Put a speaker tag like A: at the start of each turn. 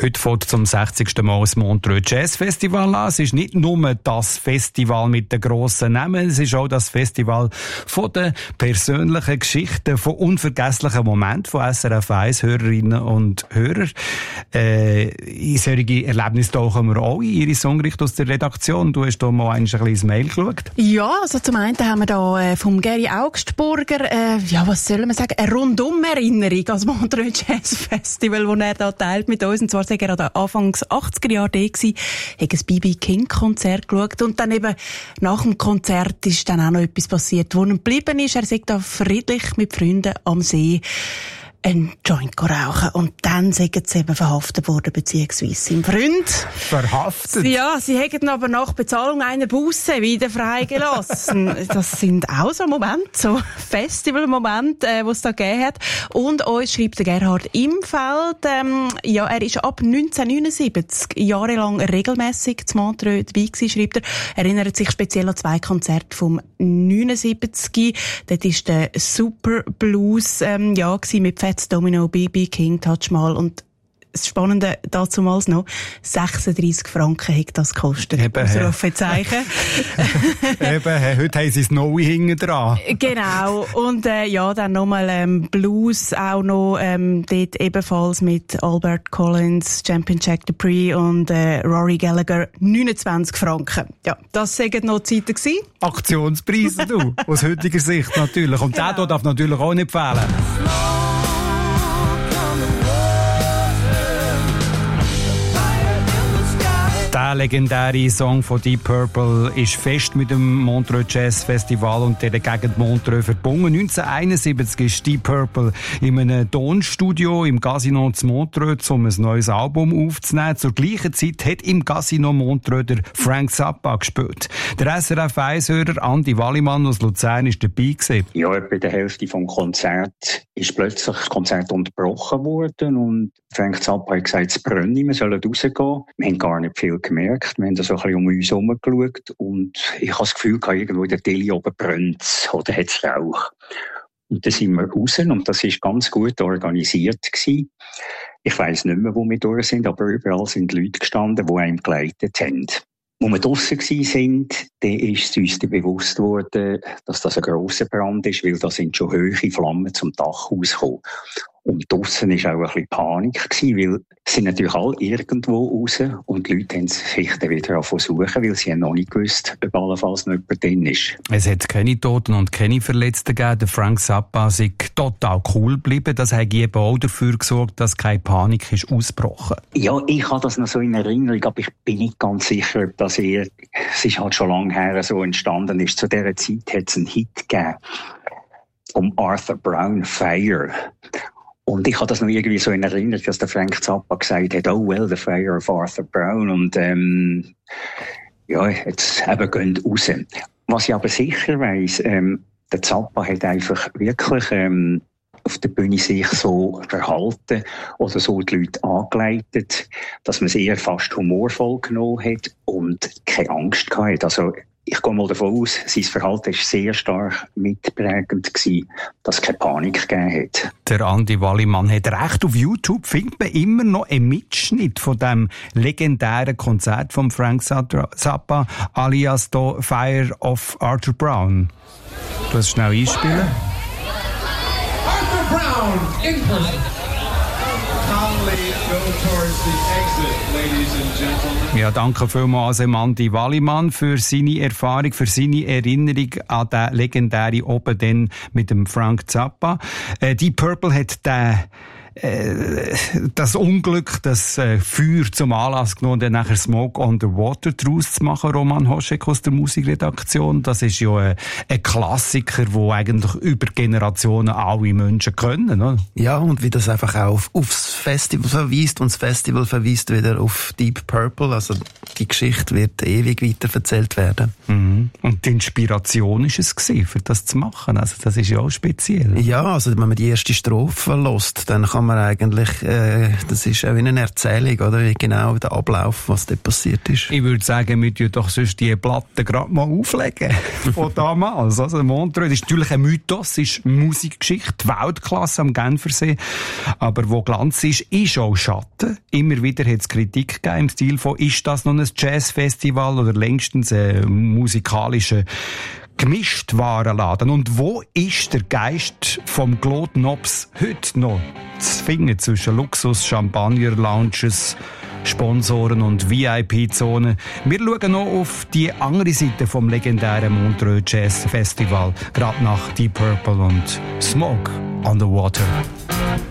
A: Heute fängt zum 60. Mal das Montreux Jazz Festival an. Es ist nicht nur das Festival mit den grossen Namen, es ist auch das Festival von den persönlichen Geschichten, von unvergesslichen Momenten von SRF 1 Hörerinnen und Hörer. In solche Erlebnisse tauchen wir auch in Ihre Songrichtung aus der Redaktion. Du hast da mal ein kleines Mail geschaut.
B: Ja, also zum einen haben wir da vom Gary Augstburger, was soll man sagen, eine Rundum-Erinnerung als Montreux Jazz Festival, wo er da teilt mit uns. Und zwar war er an den Anfangs 80er Jahre da gewesen, hat ein B.B. King Konzert geschaut und dann eben nach dem Konzert ist dann auch noch etwas passiert, wo ihm geblieben ist. Er sagt da friedlich mit Freunden am See ein Joint rauchen. Und dann sind sie eben verhaftet worden, beziehungsweise sein Freund.
A: Verhaftet?
B: Ja, sie haben ihn aber nach Bezahlung einer Busse wieder freigelassen. Das sind auch so Momente, so Festivalmomente, die es da gegeben hat. Und uns schreibt der Gerhard Imfeld, er ist ab 1979 jahrelang regelmässig zu Montreux dabei gewesen, schreibt er. Erinnert sich speziell an 2 Konzerte vom 79. Dort ist der Super Blues, mit Fats Domino, B.B. King, Touch Mal und das Spannende dazumals noch, 36 Franken hat das gekostet. Ausrufezeichen.
A: Heute haben sie das Neue hinten dran.
B: Genau. Und dann nochmal Blues auch noch, dort ebenfalls mit Albert Collins, Champion Jack Dupree und Rory Gallagher, 29 Franken. Ja, das waren noch Zeiten gewesen.
A: Aktionspreise, du, aus heutiger Sicht natürlich. Und genau. Der darf natürlich auch nicht fehlen. Der legendäre Song von Deep Purple ist fest mit dem Montreux Jazz Festival und der Gegend Montreux verbunden. 1971 ist Deep Purple in einem Tonstudio im Casino zu Montreux, um ein neues Album aufzunehmen. Zur gleichen Zeit hat im Casino Montreux der Frank Zappa gespielt. Der SRF 1-Hörer Andi Wallimann aus Luzern ist dabei gewesen.
C: Ja, etwa der Hälfte vom Konzert ist plötzlich das Konzert unterbrochen worden und Frank Zappa hat gesagt, es brennt, wir sollen rausgehen. Wir haben gar nicht viel gemerkt. Wir haben da so ein bisschen um uns herum geschaut und ich habe das Gefühl, irgendwo in der Tilly oben brennt oder hat es Rauch. Und dann sind wir raus und das war ganz gut organisiert gewesen. Ich weiss nicht mehr, wo wir durch sind, aber überall sind Leute gestanden, die einem geleitet haben. Als wir draussen waren, dann ist uns bewusst worden, dass das ein grosser Brand ist, weil da sind schon hohe Flammen zum Dach rausgekommen. Und draussen war auch ein bisschen Panik gewesen, weil sie sind natürlich alle irgendwo raus und die Leute haben sich dann wieder suchen, weil sie noch nicht gewusst, ob allenfalls noch jemand drin ist.
A: Es hat keine Toten und keine Verletzten gegeben. Der Frank Zappa ist total cool geblieben. Das hat eben auch dafür gesorgt, dass keine Panik ist ausgebrochen.
C: Ja, ich habe das noch so in Erinnerung, aber ich bin nicht ganz sicher, ob das es ist halt schon lange her so entstanden ist. Zu dieser Zeit hat es einen Hit gegeben um Arthur Brown, Fire. Und ich habe das noch irgendwie so in Erinnerung, dass der Frank Zappa gesagt hat, oh well, the fire of Arthur Brown. Und jetzt eben gehen raus. Was ich aber sicher weiss, der Zappa hat einfach wirklich auf der Bühne sich so verhalten oder so die Leute angeleitet, dass man es eher fast humorvoll genommen hat und keine Angst gehabt. Also ich gehe mal davon aus, sein Verhalten war sehr stark mitprägend gewesen, dass es keine Panik gegeben hat.
A: Der Andi Wallimann hat recht. Auf YouTube findet man immer noch einen Mitschnitt von dem legendären Konzert von Frank Zappa, alias The Fire of Arthur Brown. Du hast schnell einspielen.
D: Arthur Brown in person. Calmly go towards the exit, ladies and gentlemen.
A: Ja, danke vielmals Andi Wallimann für seine Erfahrung, für seine Erinnerung an den legendären Oben dann mit dem Frank Zappa. Deep Purple hat das Unglück, das Feuer zum Anlass genommen, dann nachher Smoke on the Water daraus zu machen, Roman Hoschek aus der Musikredaktion. Das ist ja ein Klassiker, der eigentlich über Generationen alle Menschen können, oder?
E: Ja, und wie das einfach auch aufs Festival verweist und das Festival verweist wieder auf Deep Purple. Also die Geschichte wird ewig weiterverzählt werden.
A: Mhm. Und die Inspiration ist es gewesen, für das zu machen. Also das ist ja auch speziell.
E: Ja, also wenn man die erste Strophe hört, dann kann kann man eigentlich, das ist auch wie eine Erzählung, oder? Wie genau der Ablauf, was dort passiert ist.
A: Ich würde sagen, wir tun doch sonst die Platte gerade mal auflegen. Von damals. Also Montreux ist natürlich ein Mythos, ist Musikgeschichte, Weltklasse am Genfersee. Aber wo Glanz ist auch Schatten. Immer wieder hat es Kritik gegeben im Stil von, ist das noch ein Jazzfestival oder längstens ein musikalischer Gemischtwarenladen? Und wo ist der Geist vom Claude Nobs heute noch zu finden zwischen Luxus, Champagner, Lounges, Sponsoren und VIP-Zonen? Wir schauen noch auf die andere Seite vom legendären Montreux Jazz Festival, gerade nach Deep Purple und Smoke on the Water.